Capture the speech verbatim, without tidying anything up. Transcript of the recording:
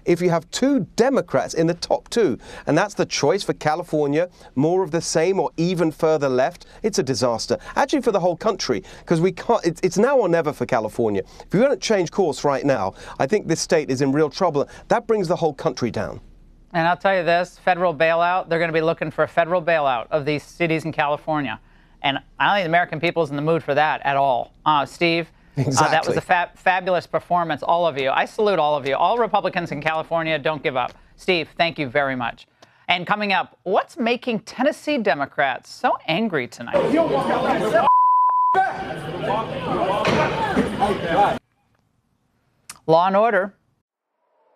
if you have two Democrats in the top two. And that's the choice for California, more of the same or even further left. It's a disaster. Actually, for the whole country, because we can't, it's, it's now or never for California. If we don't change course right now, I think this state is in real trouble. That brings the whole country down. And I'll tell you this, federal bailout, they're going to be looking for a federal bailout of these cities in California. And I don't think the American people's in the mood for that at all. Uh, Steve, exactly. uh, that was a fa fabulous performance, all of you. I salute all of you. All Republicans in California, don't give up. Steve, thank you very much. And coming up, what's making Tennessee Democrats so angry tonight? Law and Order